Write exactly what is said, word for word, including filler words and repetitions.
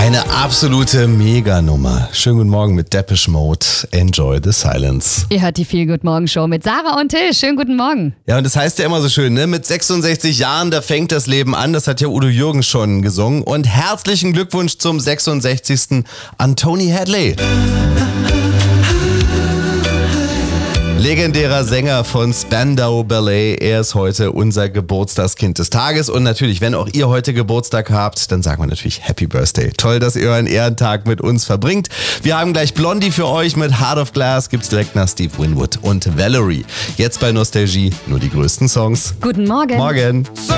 Eine absolute Meganummer. Schönen guten Morgen mit Depeche Mode. Enjoy the silence. Ihr hört die Feel Good Morgen Show mit Sarah und Till. Schönen guten Morgen. Ja, und das heißt ja immer so schön, ne? Mit sechsundsechzig Jahren, da fängt das Leben an. Das hat ja Udo Jürgens schon gesungen. Und herzlichen Glückwunsch zum sechsundsechzigsten an Tony Hadley. Legendärer Sänger von Spandau Ballet. Er ist heute unser Geburtstagskind des Tages. Und natürlich, wenn auch ihr heute Geburtstag habt, dann sagen wir natürlich Happy Birthday. Toll, dass ihr euren Ehrentag mit uns verbringt. Wir haben gleich Blondie für euch mit Heart of Glass. Gibt's direkt nach Steve Winwood und Valerie. Jetzt bei Nostalgie nur die größten Songs. Guten Morgen. Morgen. So